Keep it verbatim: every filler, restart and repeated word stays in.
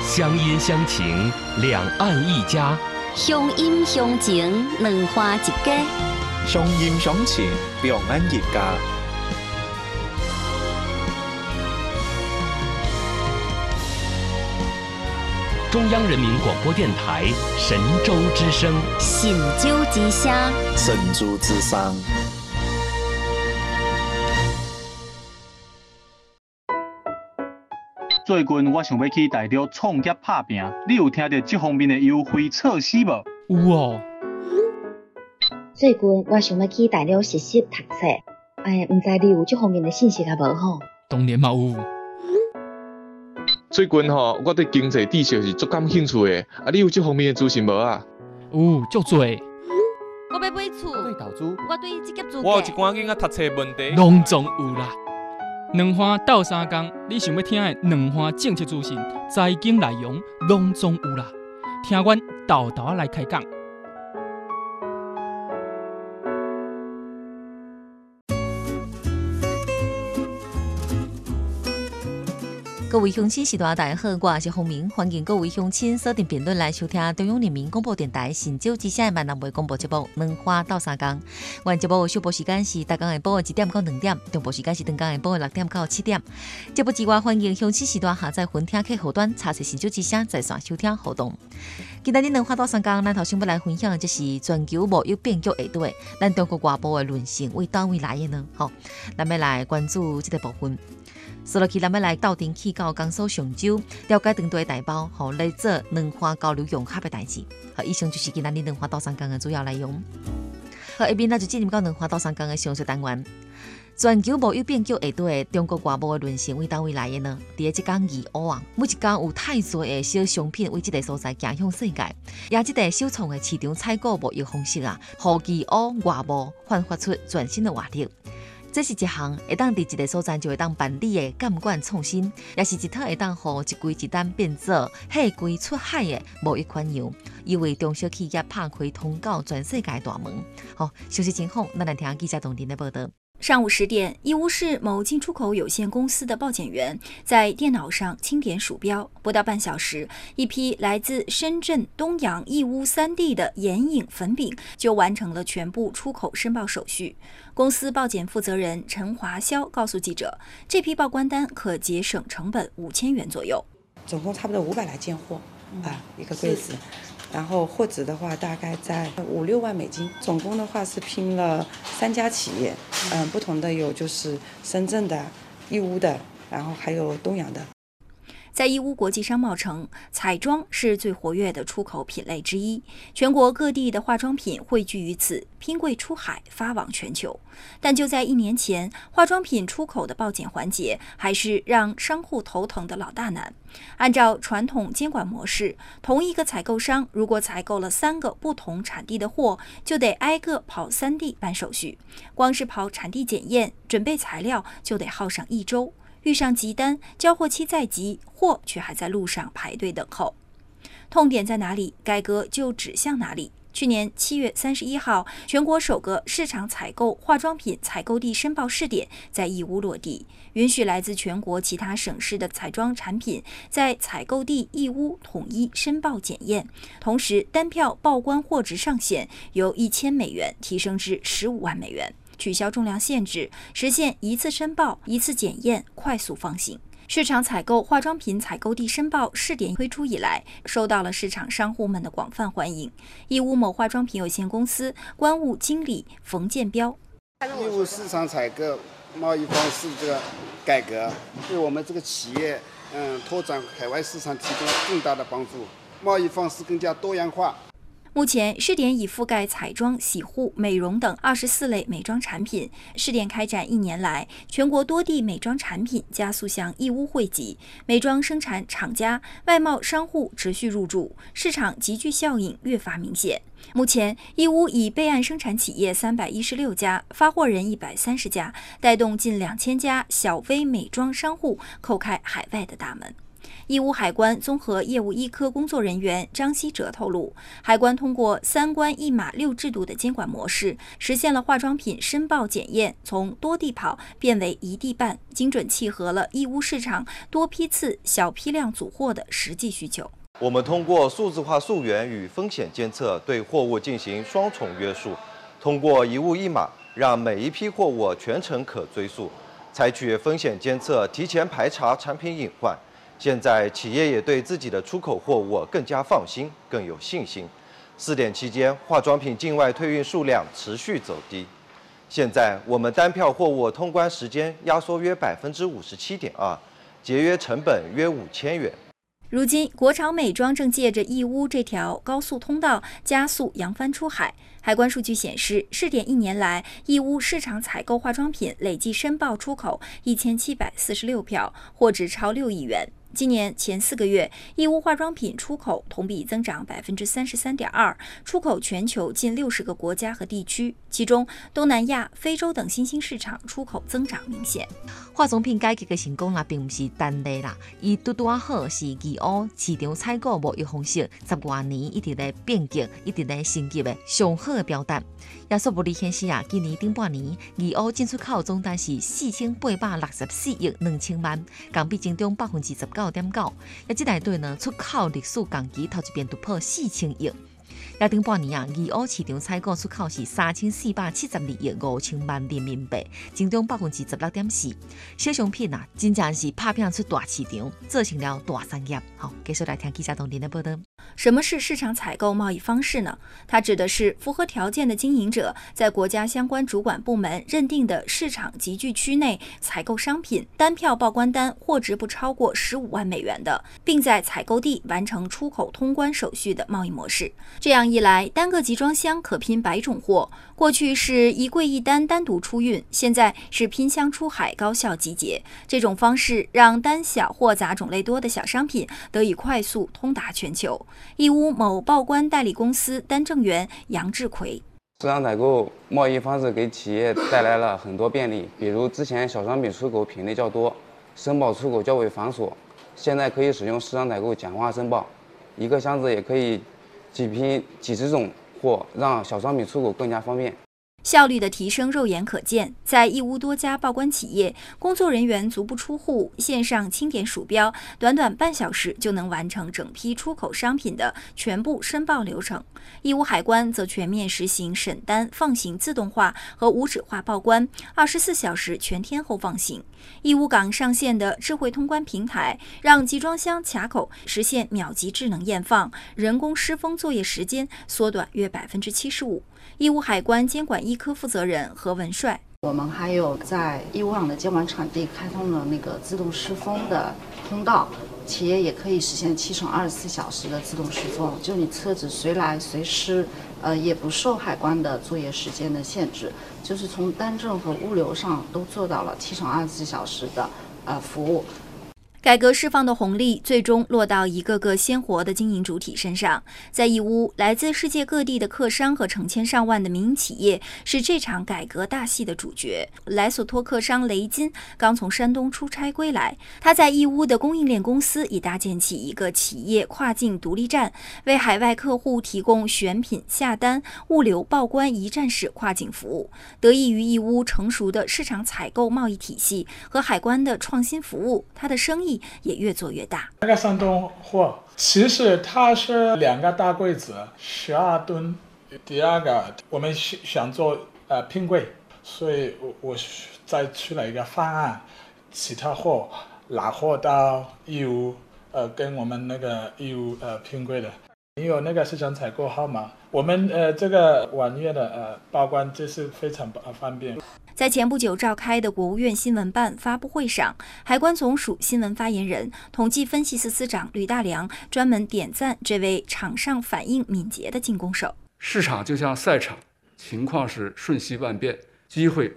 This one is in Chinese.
乡音乡情，两岸一家； 乡音乡情，两花一家； 乡音乡情，两岸一家。 中央人民广播电台神州之声， 神州之声， 神州之声。 最近我想要去大陆创业打拼，你有听到这方面的优惠措施无？ 有哦。 最近我想要去大陆实习读册，哎，唔知你有这方面的信息啊无吼？ 当然嘛有。 最近吼，我对经济知识是足感兴趣的，啊，你有这方面的资讯无啊？ 有，足多。 我要买厝， 我对投资， 我对职业资格， 我有一寡囡仔读册问题， 拢总有啦。两花斗三工，你想要听的两花政策资讯、财经内容，拢总有啦。听阮豆豆来开讲。 各位乡亲时代大家好，我是洪明，欢迎各位乡亲锁定频率来收听中央人民广播电台神州之声的闽南话广播节目《两花斗三工》。原节目首播时间是逐工下晡的一点到两点，中部时间是长工下晡的六点到七点。节目之外，欢迎乡亲时代下载分听客户端查询神州之声在线收听互动。今日《两花斗三工》，咱头先要来分享的就是全球贸易变局下底，咱中国外部的论性为单位来的呢？好，咱要来关注这个部分。说落去，咱要来斗阵去到江苏常州，了解当地的大包，好来做两花交流融合的代志。好，以上就是今日两花斗三工的主要内容。好，下面咱就进入到两花斗三工的详细单元。全球贸易变局下底，中国外贸的论性为单位来的呢？伫即讲义乌啊，每一天有太多的小商品为即个所在行向世界，也即个首创的市场采购贸易方式啊，互义乌外贸焕发出全新的活力。这是一项会当伫一个所在就会当办理的监管创新，也是一套会当互一柜一单变做海归出海的贸易款样，以为中小企业拍开通到全世界大门。好，消息情况，咱来听记者董婷的报道。 上午十点，义乌市某进出口有限公司的报检员在电脑上清点鼠标，不到半小时，一批来自深圳、东阳、义乌三地的眼影粉饼就完成了全部出口申报手续。公司报检负责人陈华霄告诉记者，这批报关单可节省成本五千元左右， 总共差不多五百来件货、嗯、啊，一个柜子。然后货值的话大概在五六万美金，总共的话是拼了三家企业，嗯，不同的有就是深圳的、义乌的，然后还有东阳的。 在义乌国际商贸城，彩妆是最活跃的出口品类之一，全国各地的化妆品汇聚于此，拼柜出海，发往全球。但就在一年前，化妆品出口的报检环节还是让商户头疼的老大难。按照传统监管模式，同一个采购商如果采购了三个不同产地的货，就得挨个跑三地办手续，光是跑产地检验、准备材料就得耗上一周。遇上急单，交货期在即，货却还在路上排队等候。痛点在哪里，改革就指向哪里。去年七月三十一号，全国首个市场采购化妆品采购地申报试点在义乌落地，允许来自全国其他省市的彩妆产品在采购地义乌统一申报检验，同时单票报关货值上限由一千美元提升至十五万美元。取消重量限制，实现一次申报、一次检验，快速放行。市场采购化妆品采购地申报试点推出以来，受到了市场商户们的广泛欢迎。义乌某化妆品有限公司关务经理冯建彪： 义乌市场采购贸易方式这个改革，对我们这个企业嗯拓展海外市场提供更大的帮助，贸易方式更加多样化。 目前试点已覆盖彩妆、洗护、美容等二十四类美妆产品。试点开展一年来，全国多地美妆产品加速向义乌汇集，美妆生产厂家、外贸商户持续入驻，市场集聚效应越发明显。目前，义乌已备案生产企业三百一十六家，发货人一百三十家，带动近两千家小微美妆商户叩开海外的大门。 义乌海关综合业务一科工作人员张希哲透露，海关通过三关一码六制度的监管模式，实现了化妆品申报检验从多地跑变为一地办，精准契合了义乌市场多批次、小批量组货的实际需求。 我们通过数字化溯源与风险监测，对货物进行双重约束，通过一物一码，让每一批货物全程可追溯。采取风险监测，提前排查产品隐患。现在企业也对自己的出口货物更加放心，更有信心。试点期间，化妆品境外退运数量持续走低。现在我们单票货物通关时间压缩约百分之五十七点二，节约成本约五千元。 如今，国潮美妆正借着义乌这条高速通道加速扬帆出海。海关数据显示，试点一年来，义乌市场采购化妆品累计申报出口一千七百四十六票，货值超六亿元。今年前四个月，义乌化妆品出口同比增长百分之三十三点二，出口全球近六十个国家和地区，其中东南亚、非洲等新兴市场出口增长明显。 化妆品改革的成功啦，并不是单例啦，伊拄拄好是义乌市场采购贸易方式十多年一直在变革、一直在升级的上好的标杆。亚索布利显示啊，今年顶半年义乌进出口总单是四千八百六十四亿两千万，同比增长百分之十九点九。也即内底呢，出口历史同期头一遍突破四千亿。也顶半年啊，义乌市场采购出口是三千四百七十二亿五千万人民币，增长百分之十六点四。小商品啊，真正是拍拼出大市场，做成了大产业。好，继续来听记者董林的报道。 什么是市场采购贸易方式呢？它指的是符合条件的经营者在国家相关主管部门认定的市场集聚区内采购商品，单票报关单货值不超过十五万美元的，并在采购地完成出口通关手续的贸易模式。这样一来，单个集装箱可拼百种货。过去是一柜一单单独出运，现在是拼箱出海高效集结。这种方式让单小货杂种类多的小商品得以快速通达全球。义乌某报关代理公司单正员杨志奎： 市场采购贸易方式给企业带来了很多便利，比如之前小商品出口品类较多，申报出口较为繁琐，现在可以使用市场采购简化申报，一个箱子也可以几批几十种货，让小商品出口更加方便。 效率的提升肉眼可见，在义乌多家报关企业，工作人员足不出户，线上清点鼠标，短短半小时就能完成整批出口商品的全部申报流程。义乌海关则全面实行审单放行自动化和无纸化报关，二十四小时全天候放行。义乌港上线的智慧通关平台，让集装箱卡口实现秒级智能验放，人工施封作业时间缩短约百分之七十五。义乌海关监管一科负责人何文帅： 我们还有在义乌港的监管场地开通了那个自动施封的通道，企业也可以实现七乘二十四小时的自动施封，就你车子随来随施，呃，也不受海关的作业时间的限制，就是从单证和物流上都做到了七乘二十四小时的呃服务。 改革释放的红利最终落到一个个鲜活的经营主体身上。在义乌，来自世界各地的客商和成千上万的民营企业是这场改革大戏的主角。莱索托客商雷金刚从山东出差归来，他在义乌的供应链公司已搭建起一个企业跨境独立站，为海外客户提供选品、下单、物流、报关一站式跨境服务。得益于义乌成熟的市场采购贸易体系和海关的创新服务，他的生意也越做越大。 那个山东货其实它是两个大柜子，十二吨。第二个我们想做呃拼柜，所以我我再出了一个方案，其他货拿货到义乌，呃跟我们那个义乌呃拼柜的。你有那个市场采购号码，我们呃这个网页的呃报关就是非常方便。 在前不久召开的国务院新闻办发布会上，海关总署新闻发言人、统计分析司司长吕大良专门点赞这位场上反应敏捷的进攻手。 市场就像赛场，情况是瞬息万变，机会